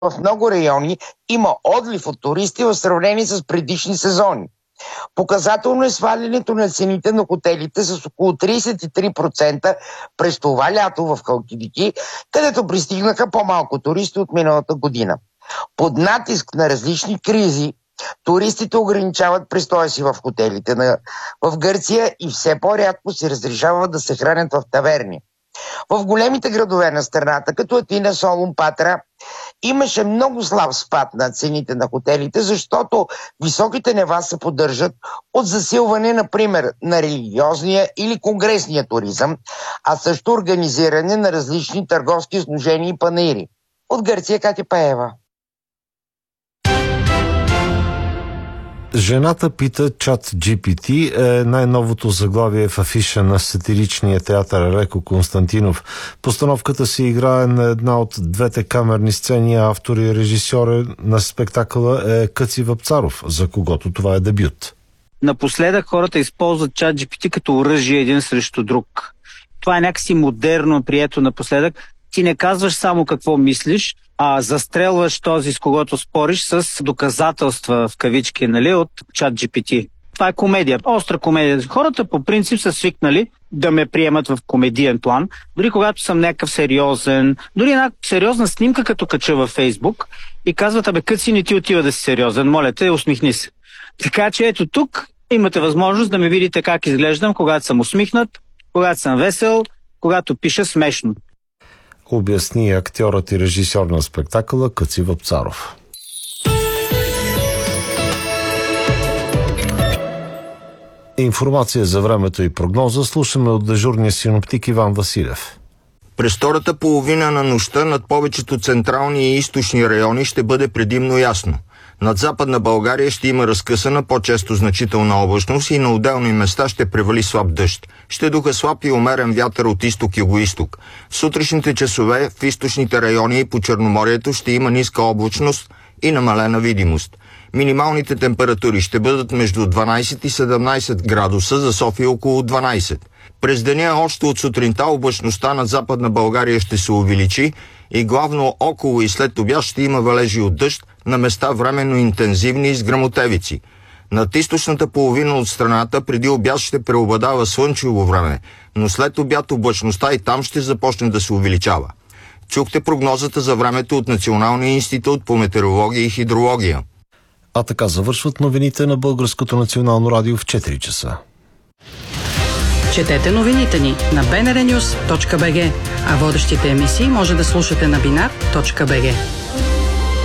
в много райони има отлив от туристи в сравнение с предишни сезони. Показателно е свалянето на цените на хотелите с около 33% през това лято в Халкидики, където пристигнаха по-малко туристи от миналата година. Под натиск на различни кризи, туристите ограничават престоя си в хотелите в Гърция и все по-рядко се разрешават да се хранят в таверни. В големите градове на страната, като Атина, Солун, Патра, имаше много слаб спад на цените на хотелите, защото високите нива се поддържат от засилване, например, на религиозния или конгресния туризъм, а също организиране на различни търговски изложения и панаири. От Гърция Катя Паева. Жената пита ChatGPT е най-новото заглавие в афиша на сатиричния театър Алеко Константинов. Постановката се играе на една от двете камерни сцени, а автор и режисьор на спектакъла е Къци Вапцаров, за когото това е дебют. Напоследък хората използват ChatGPT като оръжие един срещу друг. Това е някакси модерно, прието напоследък. Ти не казваш само какво мислиш, а застрелваш този, с когото спориш, с доказателства, в кавички, нали, от ChatGPT. Това е комедия, остра комедия. Хората по принцип са свикнали да ме приемат в комедиен план, дори когато съм някакъв сериозен, дори една сериозна снимка, като кача във Фейсбук и казват: абе, Къци, не ти отива да си сериозен, моля те, усмихни се. Така че ето тук имате възможност да ме видите как изглеждам, когато съм усмихнат, когато съм весел, когато пиша смешно. Обясни актьорът и режисьор на спектакъла Къци Вапцаров. Информация за времето и прогноза слушаме от дежурния синоптик Иван Василев. През втората половина на нощта над повечето централни и източни райони ще бъде предимно ясно. Над Западна България ще има разкъсана, по-често значителна облачност и на отделни места ще превали слаб дъжд. Ще духа слаб и умерен вятър от изток-югоизток. В сутрешните часове в източните райони и по Черноморието ще има ниска облачност и намалена видимост. Минималните температури ще бъдат между 12 и 17 градуса, за София около 12. През деня още от сутринта облачността над Западна България ще се увеличи и главно около и след обяд ще има валежи от дъжд, на места временно интензивни с гръмотевици. Над източната половина от страната преди обяд ще преобладава слънчево време, но след обяд облачността и там ще започне да се увеличава. Чухте прогнозата за времето от Националния институт по метеорология и хидрология. А така завършват новините на Българското национално радио в 4 часа. Четете новините ни на bnrnews.bg, а водещите емисии може да слушате на binar.bg.